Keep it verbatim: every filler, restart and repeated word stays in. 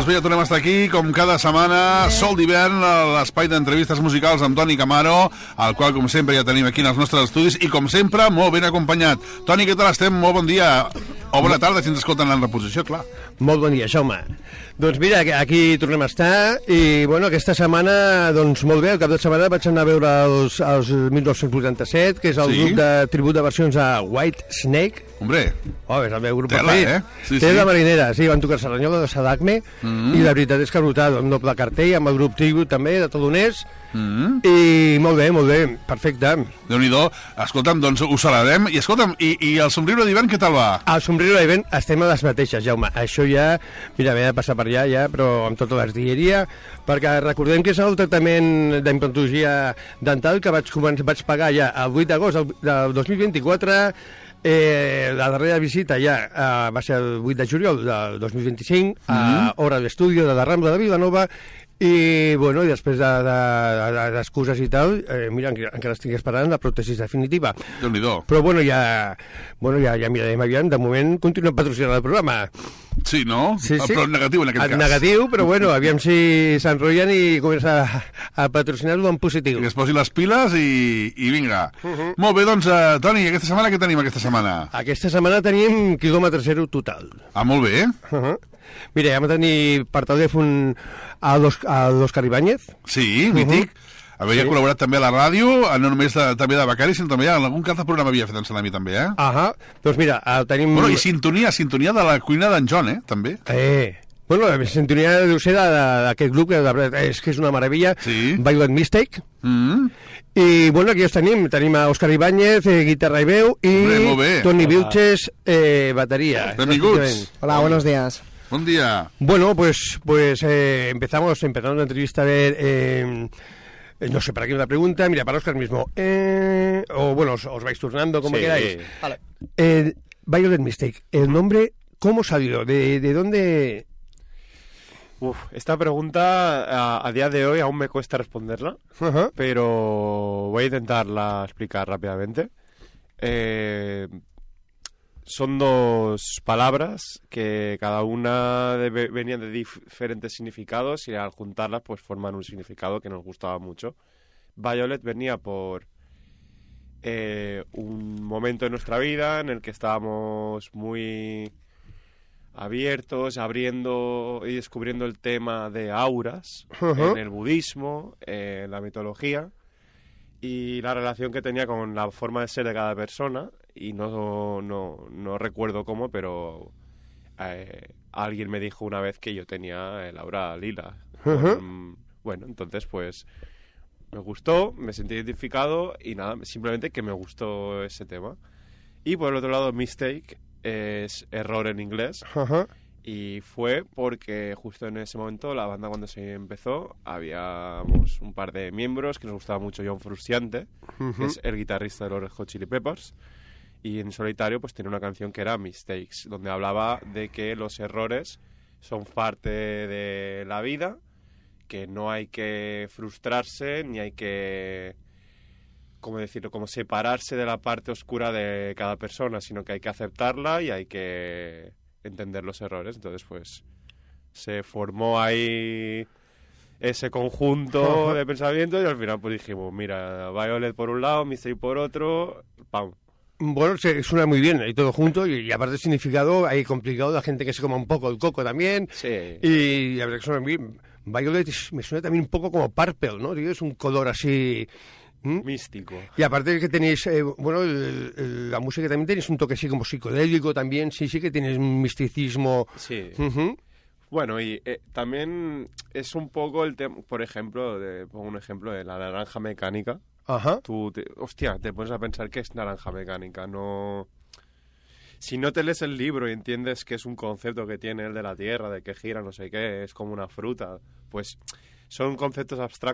bé, ja tornem a estar aquí, com cada setmana, Sol d'hivern, l'espai d'entrevistes musicals amb Toni Camaro, el qual, com sempre, ja tenim aquí en els nostres estudis, i, com sempre, molt ben acompanyat. Toni, què tal estem? Molt bon dia. O bona tarda, si ens escolten en reposició, clar. Molt bon dia, Jaume. Doncs mira, aquí tornem a estar, i, bueno, aquesta setmana, doncs, molt bé, el cap de setmana vaig anar a veure els, els mil nou-cents vuitanta-set, que és el sí? grup de tribut de versions a White Snake. Hombre, oh, és el meu grup tela, preferit. Eh? Sí, Té sí. la marinera, sí, van tocar Saranyola de Sadacme, mm -hmm. i la veritat és que ha brutat un doble cartell amb el grup tribut també, de Tadoners, mm -hmm. i molt bé, molt bé, perfecte. Déu-n'hi-do, escolta'm, doncs ho celebrem, i escolta'm, i, i el somriure d'hivern què tal va? El somriure d'hivern estem a les mateixes, Jaume, això ja, mira, m'he de passar per allà ja, però amb tota l'artilleria, perquè recordem que és el tractament d'implantologia dental que vaig, vaig pagar ja el vuit d'agost del dos mil vint-i-quatre. Eh, la darrera visita ja eh, va ser el vuit de juliol del dos mil vint-i-cinc a mm-hmm. Hora d'Estudio de la Rambla de Vilanova, i, bueno, i després d'excuses de, de, de, i tal, eh, mira, encara estic esperant la pròtesi definitiva. Déu-n'hi-do. Però, bueno, ja, bueno, ja, ja mirarem aviam. De moment continuem patrocinant el programa. Sí, no? Sí, sí. Però negatiu, en aquest el cas. Negatiu, però, bueno, aviam si s'enrotllen i comença a, a patrocinar-lo en positiu. Que es posi les piles i, i vinga. Uh -huh. Molt bé, doncs, uh, Toni, aquesta setmana què tenim aquesta setmana? Aquesta setmana tenim quilòmetre zero total. Ah, molt bé. Uh -huh. Mira, ja vam tenir per telèfon a l'Òscar Ibáñez. Sí, mític. Uh -huh. Havia sí. col·laborat també a la ràdio, no només de, també de becari, sinó també en algun altre programa havia fet en Salami, també, eh? Ahà, doncs mira, el tenim... Bueno, i sintonia, sintonia de la cuina d'en John, eh, també. Eh, bueno, la sintonia deu ser d'aquest grup, que és que és una meravella, sí. Violent Mistake. Mm -hmm. I, bueno, aquí els tenim. Tenim a Òscar Ibáñez, eh, guitarra i veu, i bé, Toni Vilches, eh, bateria. Benvinguts. Hola, buenos días. Buen día. Bueno, pues, pues eh, empezamos, empezamos la entrevista a ver... Eh, no sé, para quién la pregunta. Mira, para Óscar mismo. Eh, o bueno, os, os vais turnando como sí. queráis. Vale. Eh, Violent Mistake, el nombre, ¿cómo salió? ¿De, de dónde...? Uf, esta pregunta a, a día de hoy aún me cuesta responderla, uh-huh. pero voy a intentarla explicar rápidamente. Eh... Son dos palabras que cada una de, venían de diferentes significados y al juntarlas pues forman un significado que nos gustaba mucho. Violet venía por eh, un momento de nuestra vida en el que estábamos muy abiertos, abriendo y descubriendo el tema de auras uh-huh. en el budismo, eh, en la mitología, y la relación que tenía con la forma de ser de cada persona. Y no, no, no recuerdo cómo, pero eh, alguien me dijo una vez que yo tenía el aura lila. Uh-huh. Con, bueno, entonces pues me gustó, me sentí identificado y nada, simplemente que me gustó ese tema. Y por el otro lado, mistake es error en inglés. Uh-huh. Y fue porque justo en ese momento la banda, cuando se empezó, habíamos un par de miembros que nos gustaba mucho. John Frusciante, uh-huh. que es el guitarrista de los Red Hot Chili Peppers, y en solitario pues tiene una canción que era Mistakes, donde hablaba de que los errores son parte de la vida, que no hay que frustrarse ni hay que, ¿cómo decirlo?, como separarse de la parte oscura de cada persona, sino que hay que aceptarla y hay que entender los errores. Entonces pues se formó ahí ese conjunto de pensamientos y al final pues dijimos, mira, Violet por un lado, Mistake por otro, ¡pam! Bueno, se suena muy bien, y todo junto, y, y aparte el significado, hay complicado, la gente que se coma un poco el coco también, sí. y la verdad que suena bien. Violet me suena también un poco como purple, ¿no? Es un color así... ¿Mm? Místico. Y aparte que tenéis, eh, bueno, el, el, la música también tenéis un toque así como psicodélico también, sí, sí que tienes un misticismo. Sí. Uh-huh. Bueno, y eh, también es un poco el tema, por ejemplo, de, pongo un ejemplo de la naranja mecánica. Ajá. Tú, te, hostia, te pones a pensar que es naranja mecánica, no... Si no te lees el libro y entiendes que es un concepto que tiene el de la Tierra, de que gira, no sé qué, es como una fruta, pues son conceptos abstractos